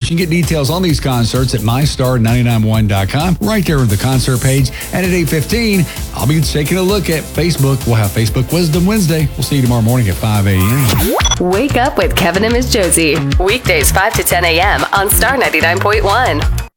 You can get details on these concerts at mystar991.com, right there with the concert page. And at 8:15, I'll be taking a look at Facebook. We'll have Facebook Wisdom Wednesday. We'll see you tomorrow morning at 5 a.m. Wake up with Kevin and Miss Josie. Weekdays 5 to 10 a.m. on Star 99.1.